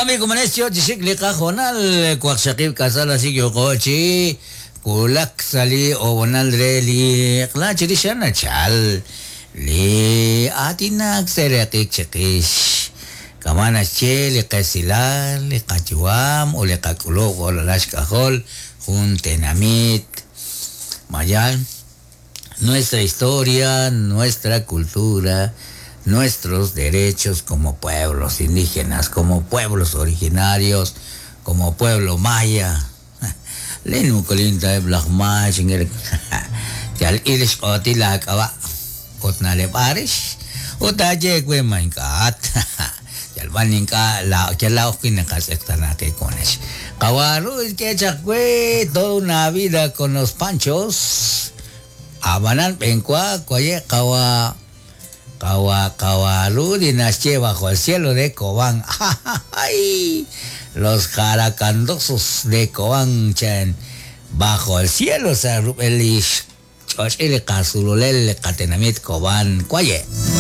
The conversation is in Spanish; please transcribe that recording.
Kami kumanesyo, jisik lika honal, kwak sakib kasala si Yokochi, kulak sali o wanal reli, kla chiri siya na chal, li atin nagserekik chakish. Kamana che, li kasila, li kachiwam, o li kakulok, o lalash kahol, juntenamit. Mayal, nuestra historia, nuestra cultura, nuestros derechos como pueblos indígenas, como pueblos originarios, como pueblo maya. Lenu kolinta e blakma chinger. Chal ilish oti la kawa. Otna le parish. Otaje kwe mainkat. Chal baninka la chala okin kasekta na que cones. Kawaru es que chakwe toda una vida con los panchos. Abanan penkwa koye kawa Kawaru dinastía bajo el cielo de Cobán. ¡Ay! Los jaracandosos de Cobán, chen. Bajo el cielo, el Chochile Casululel Catenamit Cobán. Cuaye.